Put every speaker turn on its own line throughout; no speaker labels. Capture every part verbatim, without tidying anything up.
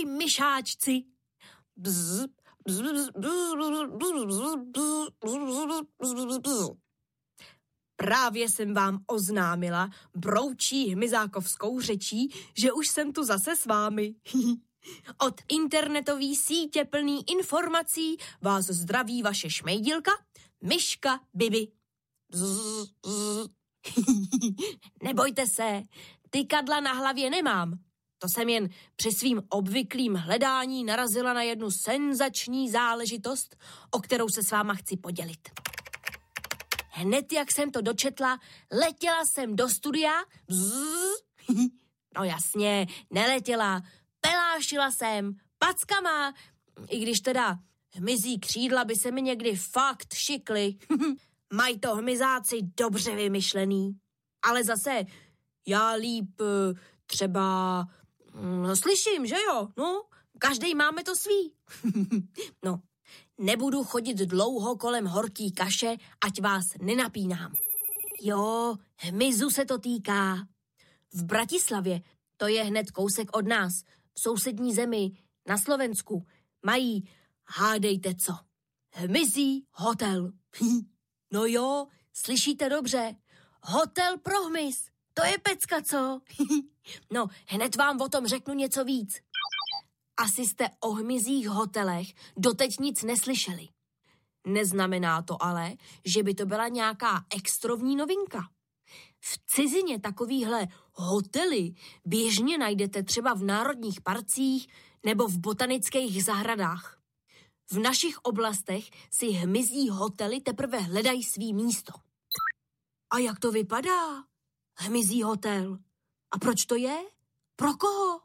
Ahoj, myšáčci. Právě jsem vám oznámila broučí hmyzákovskou řečí, že už jsem tu zase s vámi. Od internetové sítě plný informací vás zdraví vaše šmejdilka, myška Bibi. Nebojte se, tykadla na hlavě nemám. To jsem jen při svým obvyklým hledání narazila na jednu senzační záležitost, o kterou se s váma chci podělit. Hned jak jsem to dočetla, letěla jsem do studia. No jasně, neletěla, pelášila jsem packama, i když teda hmyzí křídla by se mi někdy fakt šikly. Mají to hmyzáci dobře vymyšlený. Ale zase já líp třeba... No slyším, že jo? No, každej máme to svý. No, nebudu chodit dlouho kolem horký kaše, ať vás nenapínám. Jo, hmyzu se to týká. V Bratislavě, to je hned kousek od nás, v sousední zemi, na Slovensku, mají, hádejte co, hmyzí hotel. No jo, slyšíte dobře, hotel pro hmyz, to je pecka, co? No, hned vám o tom řeknu něco víc. Asi jste o hmyzích hotelech doteď nic neslyšeli. Neznamená to ale, že by to byla nějaká extrovní novinka. V cizině takovýhle hotely běžně najdete třeba v národních parcích nebo v botanických zahradách. V našich oblastech si hmyzí hotely teprve hledají svý místo. A jak to vypadá? Hmyzí hotel. A proč to je? Pro koho?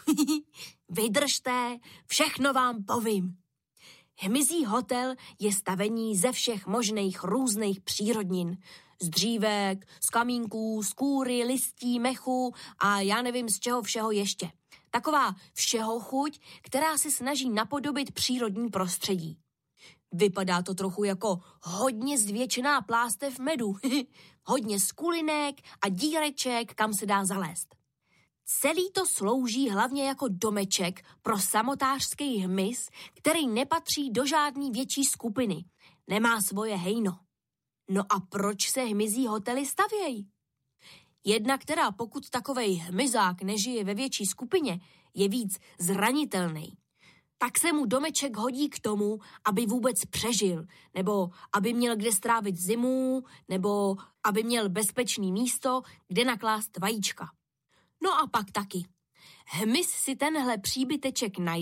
Vydržte, všechno vám povím. Hmyzí hotel je stavení ze všech možných různých přírodnin. Z dřívek, z kamínků, z kůry, listí, mechu a já nevím z čeho všeho ještě. Taková všeho chuť, která se snaží napodobit přírodní prostředí. Vypadá to trochu jako hodně zvětšená plástev medu. Hodně skulinek a díreček, kam se dá zalézt. Celý to slouží hlavně jako domeček pro samotářský hmyz, který nepatří do žádný větší skupiny. Nemá svoje hejno. No a proč se hmyzí hotely stavějí? Jednak teda pokud takovej hmyzák nežije ve větší skupině, je víc zranitelný. Tak se mu domeček hodí k tomu, aby vůbec přežil, nebo aby měl kde strávit zimu, nebo aby měl bezpečný místo, kde naklást vajíčka. No a pak taky. Hmyz si tenhle příbyteček najde